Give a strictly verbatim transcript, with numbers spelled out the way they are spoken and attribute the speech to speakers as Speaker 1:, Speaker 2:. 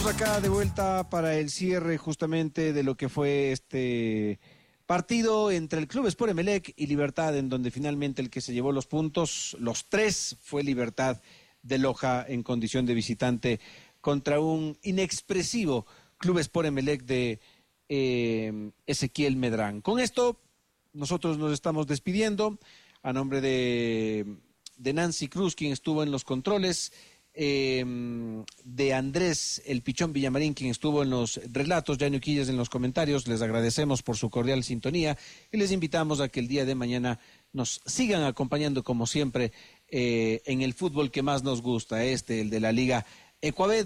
Speaker 1: Acá de vuelta para el cierre justamente de lo que fue este partido entre el Club Sport Emelec y Libertad, en donde finalmente el que se llevó los puntos, los tres, fue Libertad de Loja en condición de visitante contra un inexpresivo Club Sport Emelec de eh, Ezequiel Medrán. Con esto nosotros nos estamos despidiendo a nombre de, de Nancy Cruz, quien estuvo en los controles, Eh, de Andrés El Pichón Villamarín, quien estuvo en los relatos, Janio Quillas en los comentarios. Les agradecemos por su cordial sintonía y les invitamos a que el día de mañana nos sigan acompañando como siempre eh, en el fútbol que más nos gusta, este, el de la Liga Ecuaved.